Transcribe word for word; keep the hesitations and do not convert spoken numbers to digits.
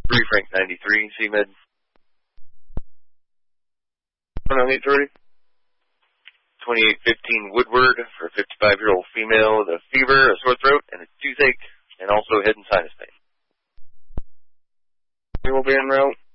three Frank ninety-three, C Med. one oh eight thirty. twenty-eight fifteen Woodward for a fifty-five-year-old female with a fever, a sore throat, and a toothache, and also head and sinus pain. We will be en route.